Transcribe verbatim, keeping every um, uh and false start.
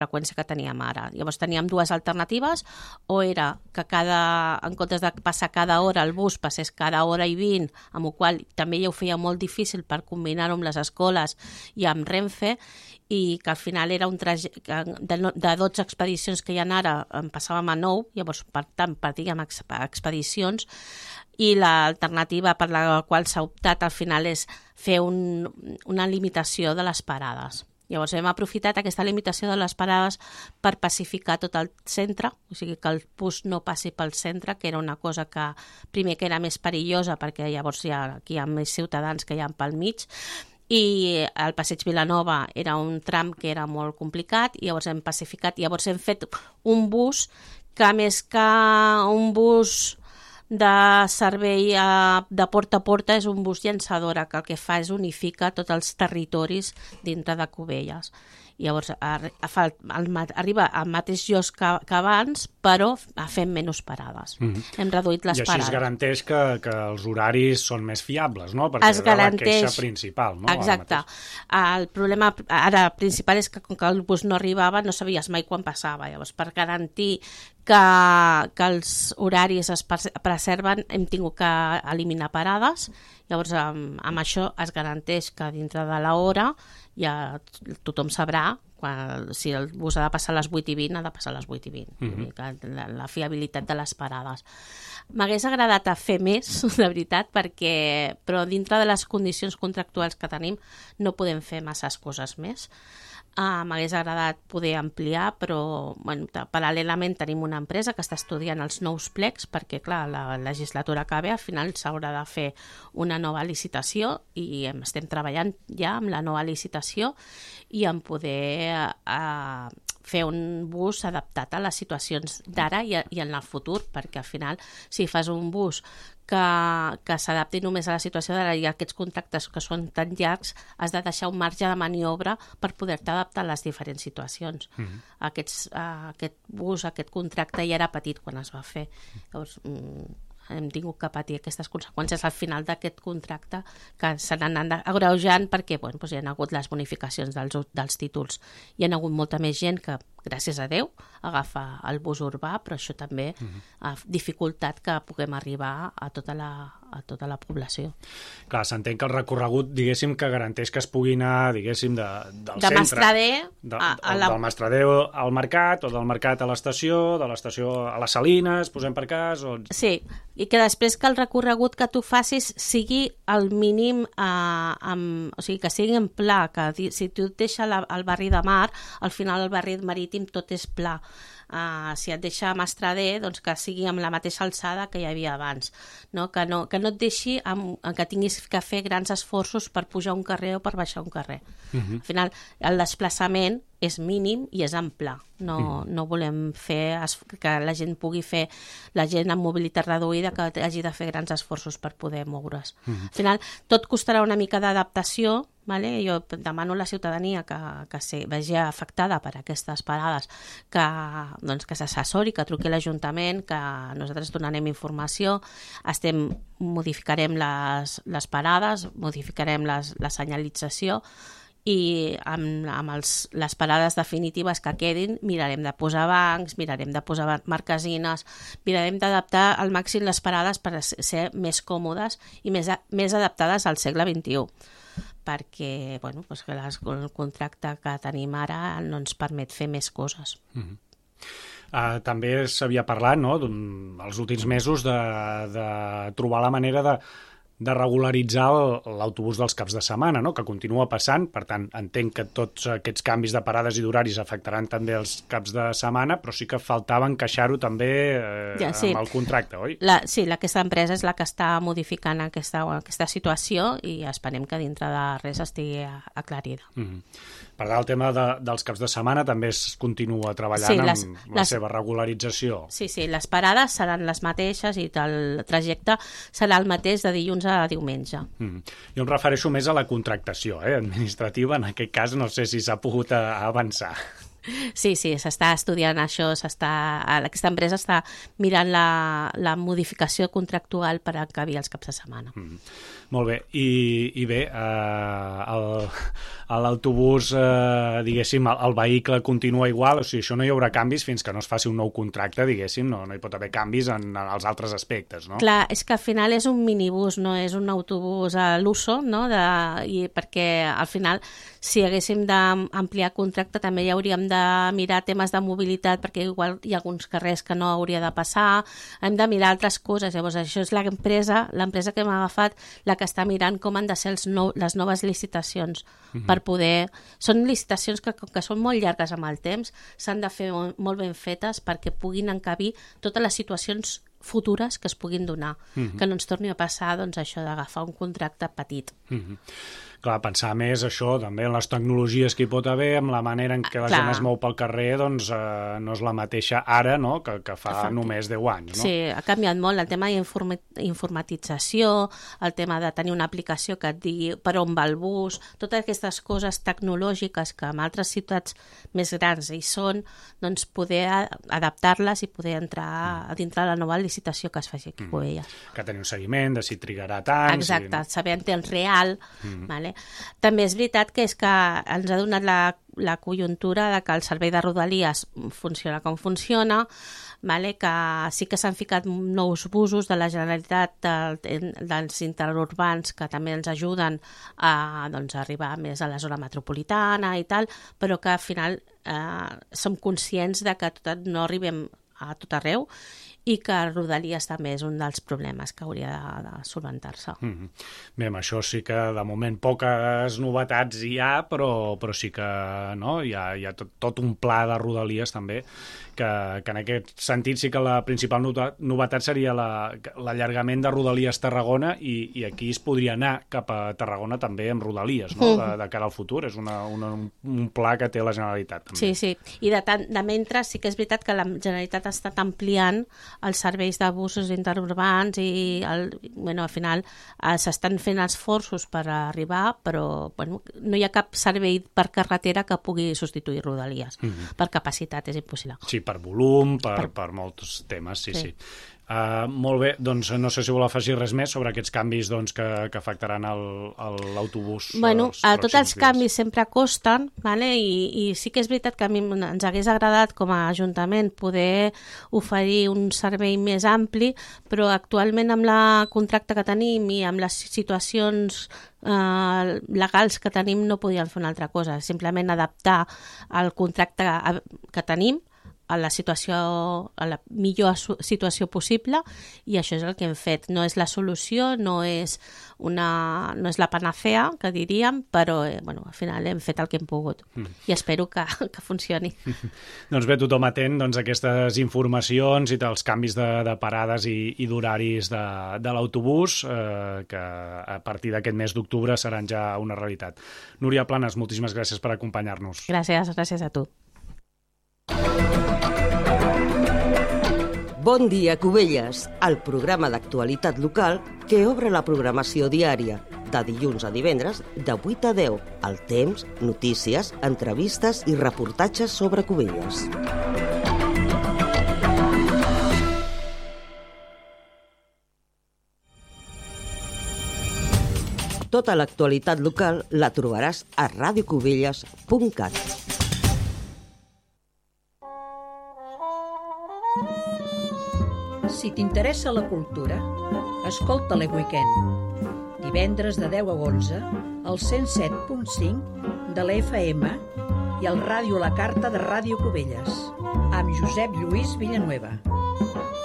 freqüència que teníem ara. Llavors teníem dues alternatives, o era que cada, en comptes de passar cada hora el bus passés cada hora i vint, amb el qual també ja ho feia molt difícil per combinar-ho amb les escoles i amb Renfe, i que al final era un trajecte de, de dotze expedicions que hi ha ara, en passàvem a nou, llavors per tant partíem expedicions, i l'alternativa per la qual s'ha optat al final és fer un, una limitació de les parades. Llavors hem aprofitat aquesta limitació de les parades per pacificar tot el centre, o sigui que el bus no passi pel centre, que era una cosa que primer que era més perillosa perquè llavors hi ha, aquí hi ha més ciutadans que hi ha pel mig, i el passeig Vilanova era un tram que era molt complicat, i llavors hem pacificat, i llavors hem fet un bus que més que un bus de servei a, de porta a porta és un bus llançadora, que el que fa és unificar tots els territoris dintre de Cubelles. I llavors arri, el, arriba al mateix lloc que, que abans, però fem menys parades. Mm-hmm. Hem reduït les parades. I així parades. Es garanteix que, que els horaris són més fiables, no? Perquè es garanteix... era la queixa principal. No? Exacte. El problema ara principal és que com que el bus no arribava no sabies mai quan passava. Llavors, per garantir que, que els horaris es preserven, hem tingut que eliminar parades. Llavors, amb, amb això es garanteix que dintre de l'hora ja tothom sabrà quan, si el bus ha de passar a les vuit i vint, ha de passar a les vuit i vint. Mm-hmm. la, la fiabilitat de les parades. M'hagués agradat a fer més, de veritat, perquè, però dintre de les condicions contractuals que tenim no podem fer masses coses més. Uh, M'hagués agradat poder ampliar, però bueno, paral·lelament tenim una empresa que està estudiant els nous plecs perquè, clar, la legislatura que ve, al final s'haurà de fer una nova licitació i estem treballant ja amb la nova licitació i en poder uh, fer un bus adaptat a les situacions d'ara i, i en el futur, perquè al final, si fas un bus que, que s'adapti només a la situació d'ara i aquests contractes que són tan llargs, has de deixar un marge de maniobra per poder-te adaptar a les diferents situacions. Mm-hmm. Aquests, uh, aquest bus, aquest contracte ja era petit quan es va fer. Llavors, mm, hem tingut que patir aquestes conseqüències al final d'aquest contracte que se n'han agreujant perquè bueno, doncs hi ha hagut les bonificacions dels, dels títols. Hi ha hagut molta més gent que, gràcies a Déu, agafa el bus urbà, però això també uh-huh. ha dificultat que puguem arribar a tota la, a tota la població. Clar, s'entén que el recorregut, diguéssim, que garanteix que es pugui anar, diguéssim, de, del de centre. Mastrader de, a, a la... Del Mastrader al mercat, o del mercat a l'estació, de l'estació a les Salines, posem per cas... O... Sí, i que després que el recorregut que tu facis sigui el mínim, eh, amb, o sigui, que sigui en pla, que si tu et deixa la, el barri de Mar, al final el barri marítim tot és pla. Uh, si et deixa a Mastrader, doncs que sigui amb la mateixa alçada que hi havia abans, no? Que, no, que no et deixi amb, que tinguis que fer grans esforços per pujar un carrer o per baixar un carrer. Uh-huh. Al final, el desplaçament és mínim i és en pla. No, uh-huh. no volem fer que la gent pugui fer, la gent amb mobilitat reduïda, que hagi de fer grans esforços per poder moure's. Uh-huh. Al final, tot costarà una mica d'adaptació. Vale? Jo demano a la ciutadania que, que se vegi afectada per aquestes parades que, doncs, que s'assessori, que truqui a l'Ajuntament, que nosaltres donarem informació, estem, modificarem les, les parades, modificarem les, la senyalització i amb, amb els, les parades definitives que quedin mirarem de posar bancs, mirarem de posar marquesines, mirarem d'adaptar al màxim les parades per ser més còmodes i més, més adaptades al segle vint-i-u, perquè bueno, doncs que les, el contracte que tenim ara no ens permet fer més coses. Mm-hmm. Uh, també s'havia parlat, no, els últims mesos de, de trobar la manera de de regularitzar l'autobús dels caps de setmana, no? Que continua passant, per tant, entenc que tots aquests canvis de parades i d'horaris afectaran també els caps de setmana, però sí que faltava encaixar-ho també eh, ja, sí. amb el contracte, oi? La, sí, aquesta empresa és la que està modificant aquesta, aquesta situació i esperem que dintre de res estigui aclarida. Mm-hmm. Per tant, el tema de, dels caps de setmana també es continua treballant sí, les, amb la les, seva regularització. Sí, sí, les parades seran les mateixes i el trajecte serà el mateix de dilluns a diumenge. Mm. Jo em refereixo més a la contractació eh, administrativa, en aquest cas no sé si s'ha pogut avançar. Sí, sí, s'està estudiant això, s'està, aquesta empresa està mirant la, la modificació contractual per encabir els caps de setmana. Mm. Molt bé, i, i bé, eh, l'autobús, eh, diguéssim, el, el vehicle continua igual, o sigui, això no hi haurà canvis fins que no es faci un nou contracte, diguéssim, no, no hi pot haver canvis en, en els altres aspectes, no? Clar, és que al final és un minibús, no és un autobús a l'uso, no? De, i perquè al final, si haguéssim d'ampliar contracte, també hi hauríem de mirar temes de mobilitat, perquè igual hi ha alguns carrers que no hauria de passar, hem de mirar altres coses. Llavors, això és l'empresa, l'empresa que m'ha agafat, la que està mirant com han de ser els nou, les noves licitacions, mm-hmm. per poder... Són licitacions que, que són molt llargues amb el temps, s'han de fer molt, molt ben fetes perquè puguin encabir totes les situacions futures que es puguin donar, mm-hmm. que no ens torni a passar, doncs, això d'agafar un contracte petit. Mm-hmm. Clar, pensar més això, també en les tecnologies que hi pot haver, amb la manera en què la Clar. gent es mou pel carrer, doncs eh, no és la mateixa ara, no?, que, que fa Efecte. només deu anys, no? Sí, ha canviat molt el tema d'informatització, el tema de tenir una aplicació que et digui per on va el bus, totes aquestes coses tecnològiques que en altres ciutats més grans hi són, doncs poder adaptar-les i poder entrar a dintre la nova licitació que es faci aquí a Cubelles. Mm. Que tenir un seguiment de si trigarà tant... Exacte, si... saber en temps real, mm. vale? També és veritat que és que ens ha donat la, la conjuntura de que el servei de Rodalies funciona com funciona, vale? Que sí que s'han ficat nous busos de la Generalitat de, dels interurbans que també ens ajuden a, doncs, a arribar més a la zona metropolitana i tal, però que al final eh, som conscients de que tot, no arribem a tot arreu i que Rodalies també és un dels problemes que hauria de, de solventar-se. Mm-hmm. Bé, amb això sí que de moment poques novetats hi ha, però, però sí que no? hi ha, hi ha tot, tot un pla de Rodalies també, que, que en aquest sentit sí que la principal novetat seria l'allargament de Rodalies Tarragona i, i aquí es podria anar cap a Tarragona també amb Rodalies, no? de, de cara al futur. És una, una, un pla que té la Generalitat. També. Sí, sí. I de, tant, de mentre sí que és veritat que la Generalitat ha estat ampliant els serveis de busos interurbans i el, bueno, al final eh, s'estan fent esforços per arribar, però bueno, no hi ha cap servei per carretera que pugui substituir Rodalies. Mm-hmm. Per capacitat és impossible. Sí, per volum, per, per... per molts temes, sí, sí. sí. Uh, molt bé, doncs no sé si vol afegir res més sobre aquests canvis doncs, que, que afectaran l'autobús. Bueno, els tots els dies. Canvis sempre costen, vale? I, i sí que és veritat que a mi ens hagués agradat com a Ajuntament poder oferir un servei més ampli, però actualment amb la contracte que tenim i amb les situacions eh, legals que tenim no podíem fer una altra cosa, simplement adaptar el contracte que tenim a la situació, a la millor situació possible, i això és el que hem fet. No és la solució, no és, una, no és la panacea, que diríem, però eh, bueno, al final hem fet el que hem pogut mm. i espero que, que funcioni. Doncs bé, tothom atent doncs, a aquestes informacions i dels canvis de, de parades i, i d'horaris de, de l'autobús, eh, que a partir d'aquest mes d'octubre seran ja una realitat. Núria Planes, moltíssimes gràcies per acompanyar-nos. Gràcies, gràcies a tu. Bon dia, Cubelles, el programa d'actualitat local que obre la programació diària, de dilluns a divendres, de vuit a deu, al temps, notícies, entrevistes i reportatges sobre Cubelles. Tota l'actualitat local la trobaràs a radio cubelles punt cat. Si t'interessa la cultura, escolta l'E Weekend. Divendres de deu a onze, al cent set punt cinc de l'F M i al Ràdio La Carta de Ràdio Cubelles, amb Josep Lluís Villanueva.